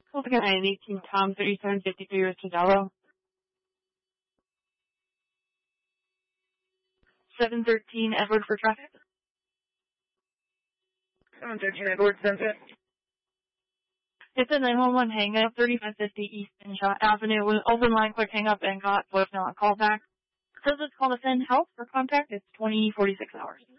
Once again, I 18 Tom 3753 with Cadelo. 713 Edward for traffic. 713 Edward, Sunset. It's a 911 hang-up, 3550 East Inshot Avenue. With open line, quick hang-up, and got voicemail and call back. Says it's called to send help for contact. It's 20-46 hours.